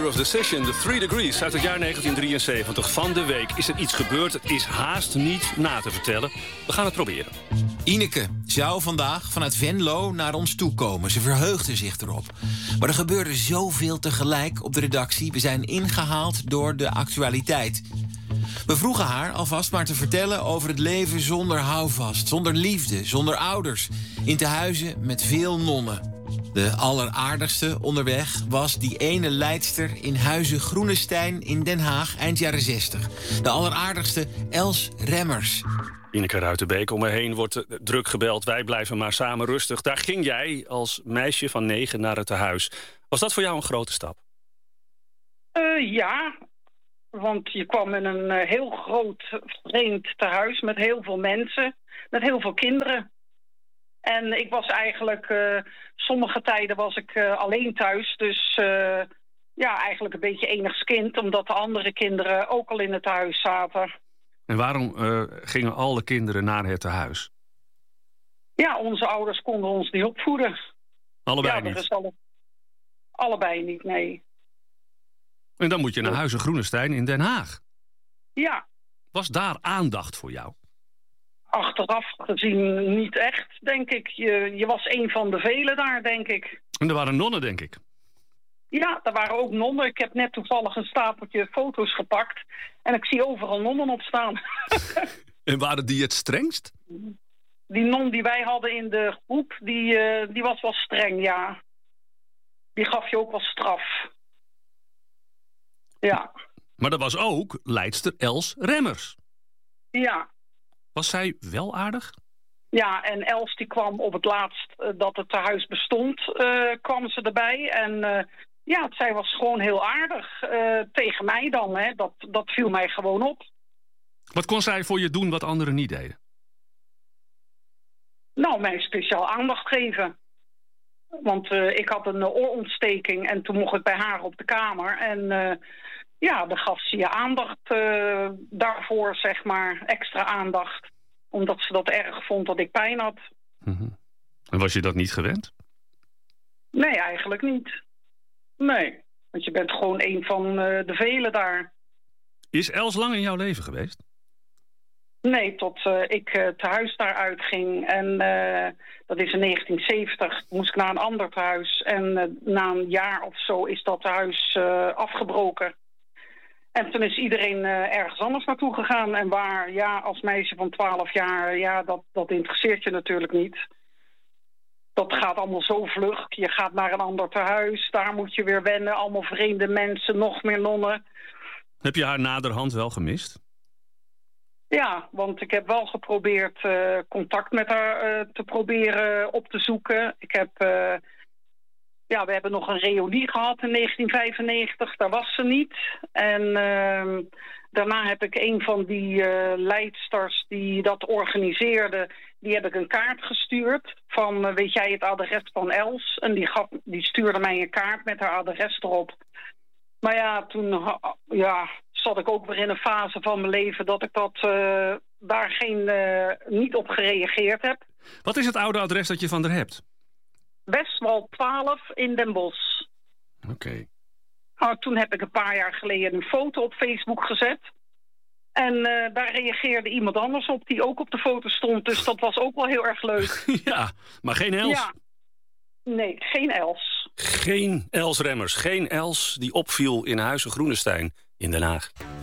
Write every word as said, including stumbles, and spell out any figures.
of the Session, The Three Degrees uit het jaar negentien drieënzeventig. Van de week is er iets gebeurd. Het is haast niet na te vertellen. We gaan het proberen. Ineke zou vandaag vanuit Venlo naar ons toe komen. Ze verheugde zich erop. Maar er gebeurde zoveel tegelijk op de redactie. We zijn ingehaald door de actualiteit. We vroegen haar alvast maar te vertellen over het leven zonder houvast, zonder liefde, zonder ouders, in tehuizen met veel nonnen. De alleraardigste onderweg was die ene leidster in Huize Groenestein in Den Haag eind jaren zestig. De alleraardigste Els Remmers. Ineke Ruitenbeek, om me heen wordt druk gebeld. Wij blijven maar samen rustig. Daar ging jij als meisje van negen naar het tehuis. Was dat voor jou een grote stap? Uh, ja, want je kwam in een uh, heel groot vreemd tehuis met heel veel mensen, met heel veel kinderen. En ik was eigenlijk, uh, sommige tijden was ik uh, alleen thuis. Dus uh, ja, eigenlijk een beetje enigskind, omdat de andere kinderen ook al in het huis zaten. En waarom uh, gingen alle kinderen naar het tehuis? Ja, onze ouders konden ons niet opvoeden. Allebei ja, niet? Alle... Allebei niet, nee. En dan moet je naar Huize Groenestein in Den Haag. Ja. Was daar aandacht voor jou? Achteraf gezien niet echt, denk ik. Je, je was een van de velen daar, denk ik. En er waren nonnen, denk ik. Ja, er waren ook nonnen. Ik heb net toevallig een stapeltje foto's gepakt. En ik zie overal nonnen op staan. En waren die het strengst? Die non die wij hadden in de groep, die, uh, die was wel streng, ja. Die gaf je ook wel straf. Ja. Maar er was ook leidster Els Remmers. Ja. Was zij wel aardig? Ja, en Els die kwam op het laatst uh, dat het tehuis bestond, uh, kwam ze erbij. En uh, ja, zij was gewoon heel aardig. Uh, tegen mij dan, hè. Dat, dat viel mij gewoon op. Wat kon zij voor je doen wat anderen niet deden? Nou, mij speciaal aandacht geven. Want uh, ik had een uh, oorontsteking en toen mocht ik bij haar op de kamer. En uh, ja, dan gaf ze je aandacht uh, daarvoor, zeg maar, extra aandacht. Omdat ze dat erg vond dat ik pijn had. Mm-hmm. En was je dat niet gewend? Nee, eigenlijk niet. Nee, want je bent gewoon een van uh, de velen daar. Is Els lang in jouw leven geweest? Nee, tot uh, ik uh, tehuis daaruit ging. En uh, dat is in negentien zeventig. Moest ik naar een ander tehuis. En uh, na een jaar of zo is dat tehuis uh, afgebroken. En toen is iedereen uh, ergens anders naartoe gegaan. En waar, ja, als meisje van twaalf jaar, ja, dat, dat interesseert je natuurlijk niet. Dat gaat allemaal zo vlug. Je gaat naar een ander tehuis. Daar moet je weer wennen. Allemaal vreemde mensen, nog meer nonnen. Heb je haar naderhand wel gemist? Ja, want ik heb wel geprobeerd uh, contact met haar uh, te proberen op te zoeken. Ik heb, uh, ja, we hebben nog een reunie gehad in negentien vijfennegentig. Daar was ze niet. En uh, daarna heb ik een van die uh, leidsters die dat organiseerde, die heb ik een kaart gestuurd van, uh, weet jij het adres van Els? En die, gaf, die stuurde mij een kaart met haar adres erop. Maar ja, toen ja, zat ik ook weer in een fase van mijn leven dat ik dat, uh, daar geen, uh, niet op gereageerd heb. Wat is het oude adres dat je van haar hebt? Westwal twaalf in Den Bosch. Oké. Okay. Nou, toen heb ik een paar jaar geleden een foto op Facebook gezet. En uh, daar reageerde iemand anders op die ook op de foto stond. Dus dat was ook wel heel erg leuk. Ja, maar geen Els? Ja. Nee, geen Els. Geen Els Remmers. Geen Els die opviel in Huize Groenestein in Den Haag.